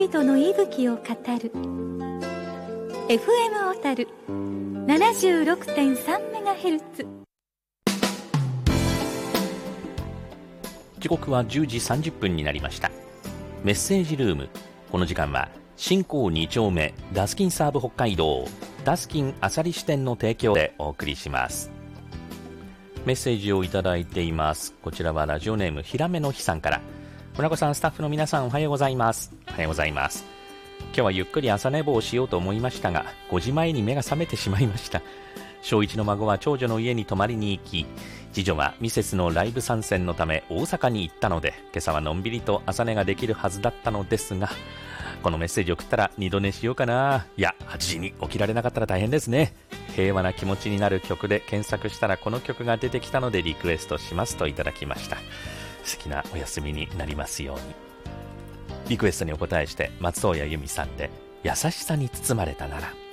人の息吹を語る FM 小樽 76.3MHz。 時刻は10時30分になりました。メッセージルーム。この時間は新港2丁目ダスキンサーブ北海道ダスキンアサリ支店の提供でお送りします。メッセージをいただいています。こちらはラジオネームひらめのひさんから。村子さん、スタッフの皆さん、おはようございます。おはようございます。今日はゆっくり朝寝坊をしようと思いましたが、5時前に目が覚めてしまいました。小1の孫は長女の家に泊まりに行き、次女はミセスのライブ参戦のため大阪に行ったので、今朝はのんびりと朝寝ができるはずだったのですが、このメッセージを送ったら二度寝しようかな。いや、8時に起きられなかったら大変ですね。平和な気持ちになる曲で検索したらこの曲が出てきたのでリクエストしますといただきました。素敵なお休みになりますように。リクエストにお答えして松任谷由実さんで優しさに包まれたなら。